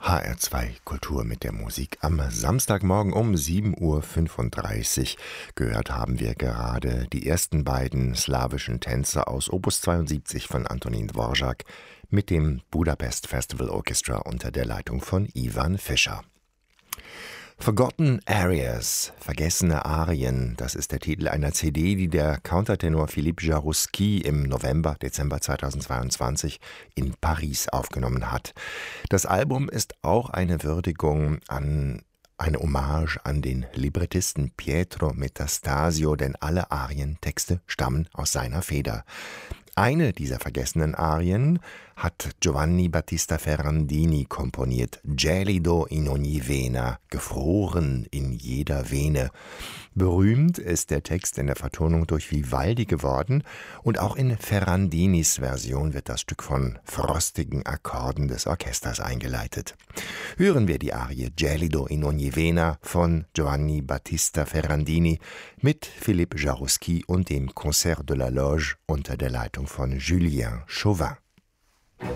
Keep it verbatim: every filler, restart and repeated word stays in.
H R zwei Kultur mit der Musik. Am Samstagmorgen um sieben Uhr fünfunddreißig gehört haben wir gerade die ersten beiden slawischen Tänze aus Opus zweiundsiebzig von Antonín Dvořák mit dem Budapest Festival Orchestra unter der Leitung von Ivan Fischer. Forgotten Arias, vergessene Arien, das ist der Titel einer C D, die der Countertenor Philippe Jaroussky im November, Dezember zweitausendzweiundzwanzig in Paris aufgenommen hat. Das Album ist auch eine Würdigung an eine Hommage an den Librettisten Pietro Metastasio, denn alle Arientexte stammen aus seiner Feder. Eine dieser vergessenen Arien hat Giovanni Battista Ferrandini komponiert, Gelido in ogni vena, gefroren in jeder Vene. Berühmt ist der Text in der Vertonung durch Vivaldi geworden und auch in Ferrandinis Version wird das Stück von frostigen Akkorden des Orchesters eingeleitet. Hören wir die Arie Gelido in ogni vena von Giovanni Battista Ferrandini mit Philippe Jaroussky und dem Concert de la Loge unter der Leitung von Julien Chauvin.